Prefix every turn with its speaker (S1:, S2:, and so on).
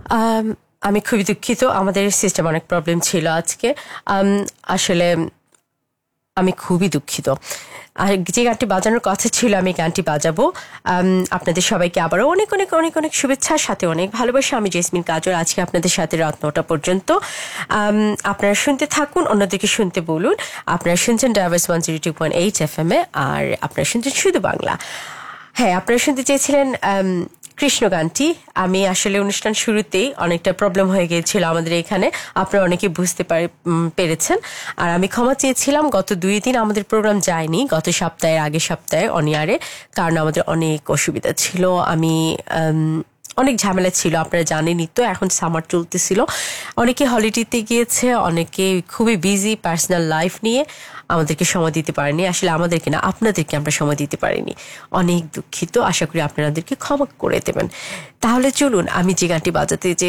S1: আমি খুবই দুঃখিত, আমাদের সিস্টেম অনেক প্রবলেম ছিল আজকে। আসলে আমি খুবই দুঃখিত। আর যে গানটি বাজানোর কথা ছিল আমি গানটি বাজাবো। আপনাদের সবাইকে আবারও অনেক অনেক অনেক অনেক শুভেচ্ছার সাথে অনেক ভালোবাসা। আমি জেসমিন কাজল, আজকে আপনাদের সাথে রাত 9টা পর্যন্ত। আপনারা শুনতে থাকুন, অন্যদিকে শুনতে বলুন। আপনারা শুনছেন ডায়াভার্স 102.8 FM এ, আর আপনারা শুনছেন শুধু বাংলা। হ্যাঁ, আপনারা শুনতে চেয়েছিলেন কৃষ্ণ গানটি। আমি আসলে অনুষ্ঠান শুরুতেই অনেকটা প্রবলেম হয়ে গিয়েছিল আমাদের এখানে, আপনারা অনেকে বুঝতে পেরেছেন। আর আমি ক্ষমা চেয়েছিলাম, গত 2 দিন আমাদের প্রোগ্রাম যায়নি, গত সপ্তাহের আগের সপ্তাহে অনিয়ারে, কারণ আমাদের অনেক অসুবিধা ছিল। আমি অনেক ঝামেলা ছিল, আপনারা জানেনই তো। এখন সামার চলতেছিল, অনেকে হলিডেতে গিয়েছে, অনেকে খুবই বিজি পার্সোনাল লাইফ নিয়ে আমাদেরকে সময় দিতে পারেনি। আসলে আমাদেরকে না, আপনাদেরকে আমরা সময় দিতে পারিনি, অনেক দুঃখিত। আশা করি আপনাদেরকে ক্ষমা করে দেবেন। তাহলে চলুন, আমি যে গানটি বাজাতে